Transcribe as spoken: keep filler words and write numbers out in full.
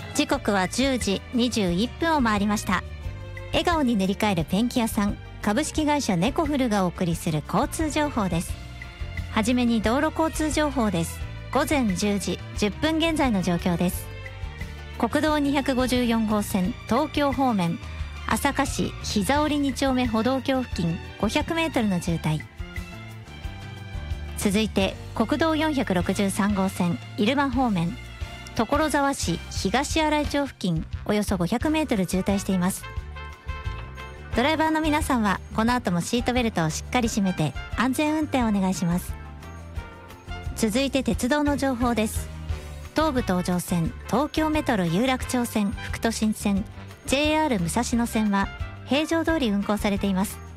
時刻はじゅうじにじゅういっぷんを回りました。笑顔に塗り替えるペンキ屋さん、株式会社ネコフルがお送りする交通情報です。はじめに道路交通情報です。午前じゅうじじゅっぷん現在の状況です。国道にひゃくごじゅうよん号線東京方面、朝霞市膝折に丁目歩道橋付近ごひゃくメートルの渋滞。続いて国道よんひゃくろくじゅうさん号線入間方面、所沢市東新井町付近およそごひゃくメートル渋滞しています。ドライバーの皆さんはこの後もシートベルトをしっかり締めて安全運転をお願いします。続いて鉄道の情報です。東武東上線、東京メトロ有楽町線、副都心線、ジェイアール 武蔵野線は平常通り運行されています。